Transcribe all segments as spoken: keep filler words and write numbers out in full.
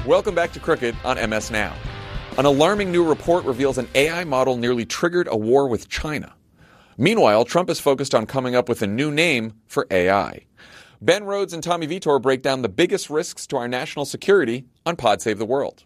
Welcome back to Crooked on M S Now. An alarming new report reveals an A I model nearly triggered a war with China. Meanwhile, Trump is focused on coming up with a new name for A I. Ben Rhodes and Tommy Vitor break down the biggest risks to our national security on Pod Save the World.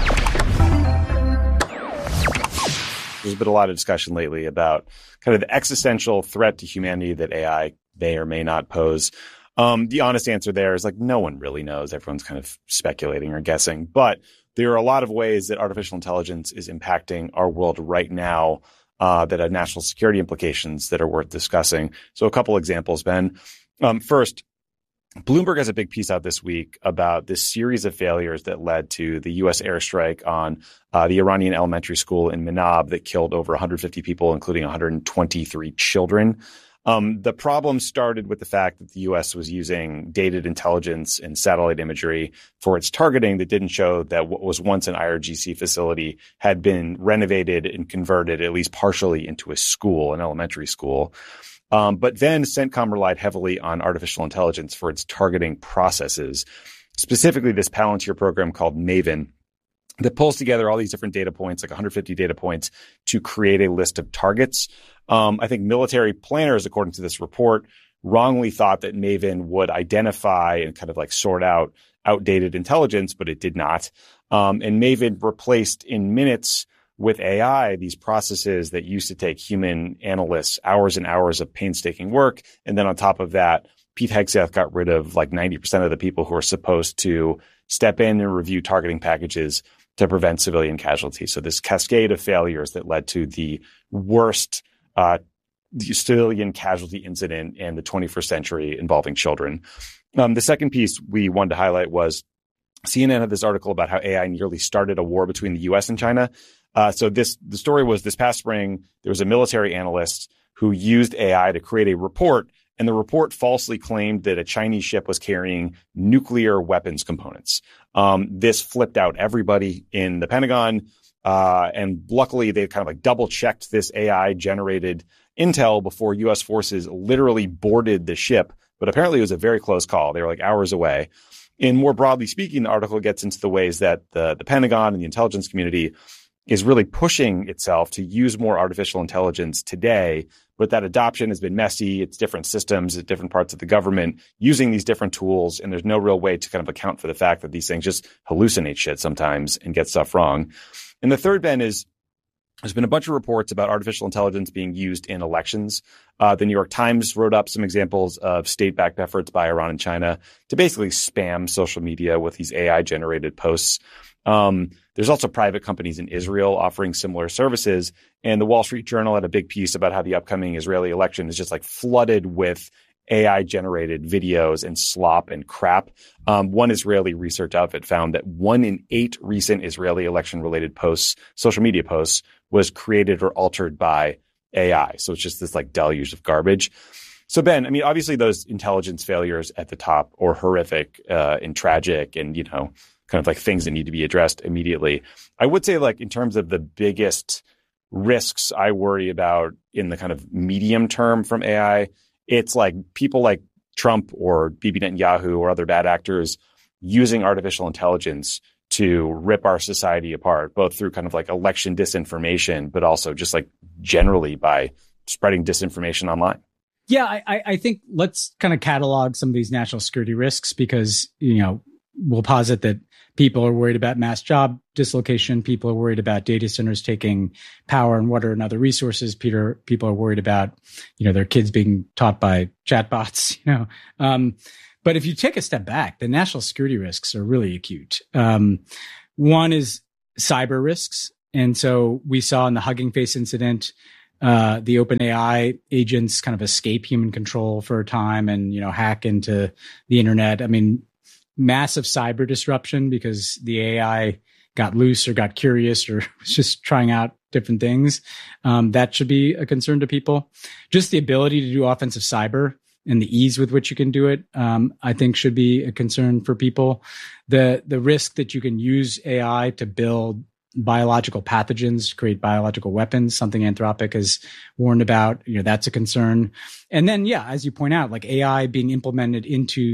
There's been a lot of discussion lately about kind of the existential threat to humanity that A I may or may not pose. Um, the honest answer there is like no one really knows. Everyone's kind of speculating or guessing. But there are a lot of ways that artificial intelligence is impacting our world right now uh, that have national security implications that are worth discussing. So a couple examples, Ben. Um, first, Bloomberg has a big piece out this week about this series of failures that led to the U S airstrike on uh, the Iranian elementary school in Manab that killed over one hundred fifty people, including one hundred twenty-three children. Um, the problem started with the fact that the U S was using dated intelligence and satellite imagery for its targeting that didn't show that what was once an I R G C facility had been renovated and converted at least partially into a school, an elementary school. Um, but then CENTCOM relied heavily on artificial intelligence for its targeting processes, specifically this Palantir program called Maven that pulls together all these different data points, like one hundred fifty data points, to create a list of targets. Um, I think military planners, according to this report, wrongly thought that Maven would identify and kind of like sort out outdated intelligence, but it did not. Um, and Maven replaced in minutes with A I these processes that used to take human analysts hours and hours of painstaking work. And then on top of that, Pete Hegseth got rid of like ninety percent of the people who are supposed to step in and review targeting packages to prevent civilian casualties. So this cascade of failures that led to the worst uh, civilian casualty incident in the twenty-first century involving children. Um, the second piece we wanted to highlight was C N N had this article about how A I nearly started a war between the U S and China. Uh, so this, the story was this past spring, there was a military analyst who used A I to create a report, and the report falsely claimed that a Chinese ship was carrying nuclear weapons components. Um, this flipped out everybody in the Pentagon. Uh, and luckily they kind of like double checked this A I generated intel before U S forces literally boarded the ship. But apparently it was a very close call. They were like hours away. And more broadly speaking, the article gets into the ways that the, the Pentagon and the intelligence community is really pushing itself to use more artificial intelligence today, but that adoption has been messy. It's different systems at different parts of the government using these different tools, and there's no real way to kind of account for the fact that these things just hallucinate shit sometimes and get stuff wrong. And the third, Ben, is there's been a bunch of reports about artificial intelligence being used in elections. Uh, the New York Times wrote up some examples of state-backed efforts by Iran and China to basically spam social media with these A I-generated posts. Um, there's also private companies in Israel offering similar services. And the Wall Street Journal had a big piece about how the upcoming Israeli election is just like flooded with A I-generated videos and slop and crap. Um, one Israeli research outfit found that one in eight recent Israeli election-related posts, social media posts, was created or altered by A I. So it's just this like deluge of garbage. So, Ben, I mean, obviously those intelligence failures at the top are horrific uh, and tragic and, you know, kind of like things that need to be addressed immediately. I would say, like, in terms of the biggest risks I worry about in the kind of medium term from A I, it's like people like Trump or Bibi Netanyahu or other bad actors using artificial intelligence to rip our society apart, both through kind of like election disinformation, but also just like generally by spreading disinformation online. Yeah, I, I think let's kind of catalog some of these national security risks because, you know, we'll posit that people are worried about mass job dislocation. People are worried about data centers taking power and water and other resources. Peter, people are worried about, you know, their kids being taught by chatbots, you know. Um, but if you take a step back, the national security risks are really acute. Um, one is cyber risks. And so we saw in the Hugging Face incident, uh, the OpenAI agents kind of escape human control for a time and, you know, hack into the internet. I mean, massive cyber disruption because the A I got loose or got curious or was just trying out different things. Um, that should be a concern to people. Just the ability to do offensive cyber and the ease with which you can do it, um, I think should be a concern for people. The, the risk that you can use A I to build biological pathogens, create biological weapons, something Anthropic has warned about, you know, that's a concern. And then, yeah, as you point out, like A I being implemented into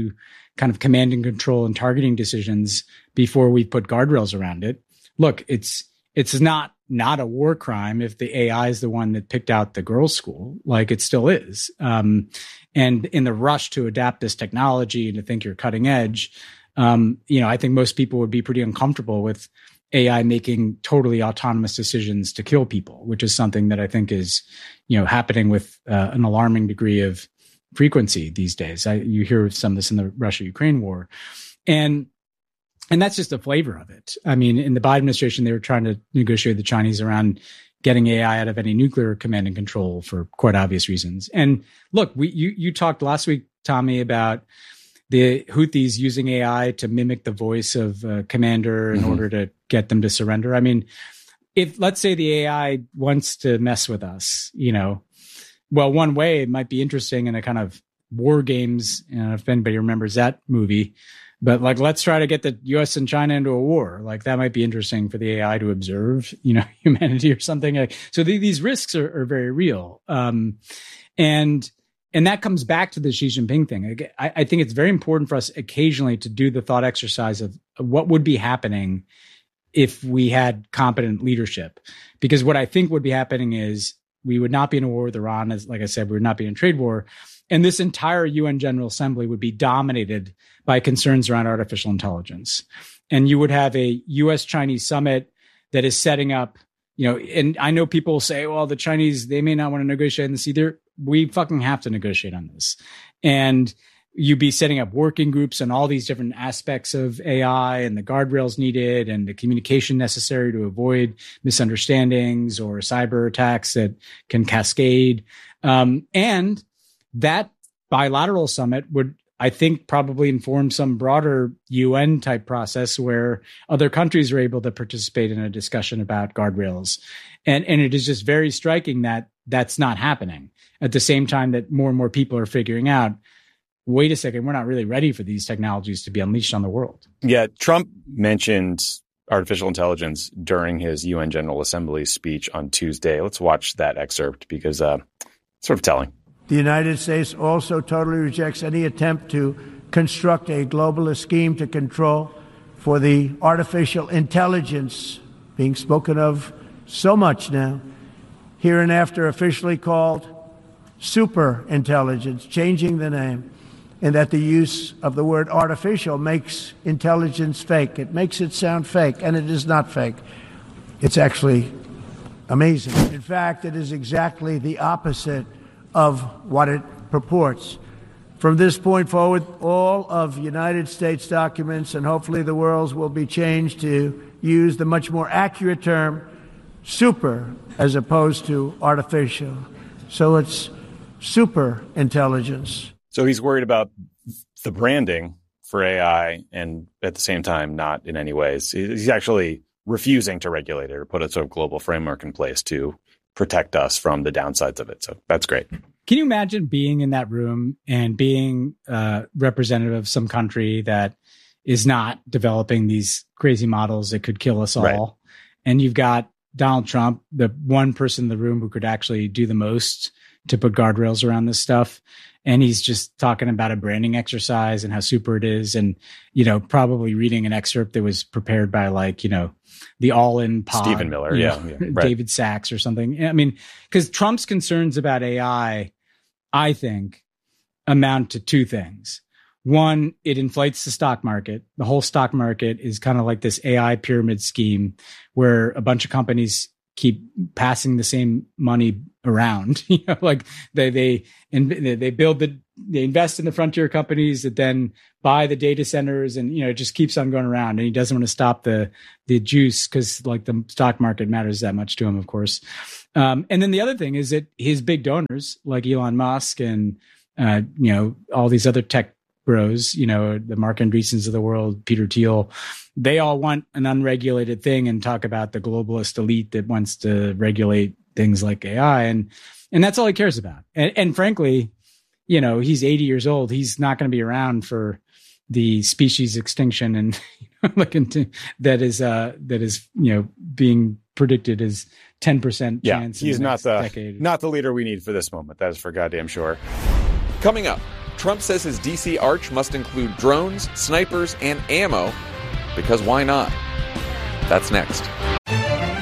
kind of command and control and targeting decisions before we put guardrails around it. Look, it's it's not not a war crime if the A I is the one that picked out the girls' school, like it still is. Um, and in the rush to adapt this technology and to think you're cutting edge, um, you know, I think most people would be pretty uncomfortable with A I making totally autonomous decisions to kill people, which is something that I think is, you know, happening with uh, an alarming degree of frequency these days. I, you hear some of this in the Russia-Ukraine war. And And that's just a flavor of it. I mean, in the Biden administration, they were trying to negotiate with the Chinese around getting A I out of any nuclear command and control for quite obvious reasons. And look, we you you talked last week, Tommy, about the Houthis using A I to mimic the voice of a commander in mm-hmm. order to get them to surrender. I mean, if let's say the A I wants to mess with us, you know, well, one way it might be interesting in a kind of war games, you know, if anybody remembers that movie. But like, let's try to get the U S and China into a war. Like that might be interesting for the A I to observe, you know, humanity or something. Like, so the, these risks are, are very real. Um, and, and that comes back to the Xi Jinping thing. I, I think it's very important for us occasionally to do the thought exercise of what would be happening if we had competent leadership. Because what I think would be happening is we would not be in a war with Iran. As like I said, we would not be in a trade war. And this entire U N General Assembly would be dominated by concerns around artificial intelligence. And you would have a U S Chinese summit that is setting up, you know, and I know people say, well, the Chinese, they may not want to negotiate on this either. We fucking have to negotiate on this. And you'd be setting up working groups on all these different aspects of A I and the guardrails needed and the communication necessary to avoid misunderstandings or cyber attacks that can cascade. Um, and that bilateral summit would, I think, probably inform some broader U N type process where other countries are able to participate in a discussion about guardrails. And, and it is just very striking that that's not happening at the same time that more and more people are figuring out, wait a second, we're not really ready for these technologies to be unleashed on the world. Yeah, Trump mentioned artificial intelligence during his U N General Assembly speech on Tuesday. Let's watch that excerpt because uh, it's sort of telling. The United States also totally rejects any attempt to construct a globalist scheme to control for the artificial intelligence being spoken of so much now, hereinafter officially called super intelligence, changing the name, and that the use of the word artificial makes intelligence fake. It makes it sound fake, and it is not fake. It's actually amazing. In fact, it is exactly the opposite of what it purports. From this point forward, all of United States documents and hopefully the world's will be changed to use the much more accurate term super as opposed to artificial. So it's super intelligence. So he's worried about the branding for A I and at the same time not in any ways. He's actually refusing to regulate it or put a sort of global framework in place to protect us from the downsides of it. So that's great. Can you imagine being in that room and being uh, representative of some country that is not developing these crazy models that could kill us all? Right. And you've got Donald Trump, the one person in the room who could actually do the most to put guardrails around this stuff. And he's just talking about a branding exercise and how super it is. And, you know, probably reading an excerpt that was prepared by like, you know, the all-in pod. Stephen Miller, yeah, know, yeah right. David Sachs or something. I mean, because Trump's concerns about A I, I think, amount to two things. One, it inflates the stock market. The whole stock market is kind of like this A I pyramid scheme where a bunch of companies keep passing the same money around, you know, like they, they, and they build the, they invest in the frontier companies that then buy the data centers and, you know, it just keeps on going around and he doesn't want to stop the, the juice because like the stock market matters that much to him, of course. Um, and then the other thing is that his big donors like Elon Musk and, uh, you know, all these other tech bros, you know, the Mark Andreessens of the world, Peter Thiel, they all want an unregulated thing and talk about the globalist elite that wants to regulate things like A I. And, and that's all he cares about. And, and frankly, you know, he's eighty years old. He's not going to be around for the species extinction and like into, that is, uh, that is, you know, being predicted as ten percent chance. Yeah, he's in the not the, decade. not the leader we need for this moment. That is for goddamn sure. Coming up, Trump says his D C arch must include drones, snipers, and ammo, because why not? That's next.